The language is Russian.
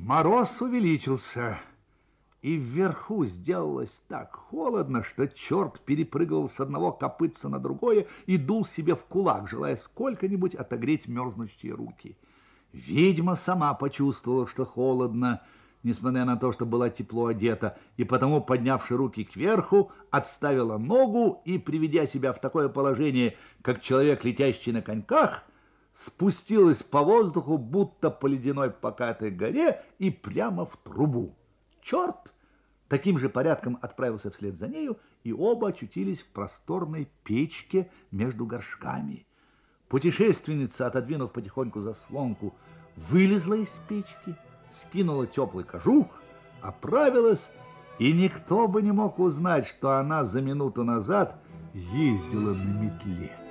Мороз увеличился, и вверху сделалось так холодно, что черт перепрыгивал с одного копытца на другое и дул себе в кулак, желая сколько-нибудь отогреть мерзнущие руки. Ведьма сама почувствовала, что холодно, несмотря на то, что была тепло одета, и потому, поднявши руки кверху, отставила ногу и, приведя себя в такое положение, как человек, летящий на коньках, спустилась по воздуху, будто по ледяной покатой горе, и прямо в трубу. Черт таким же порядком отправился вслед за нею, и оба очутились в просторной печке между горшками. Путешественница, отодвинув потихоньку заслонку, вылезла из печки, скинула теплый кожух, оправилась, и никто бы не мог узнать, что она за минуту назад ездила на метле.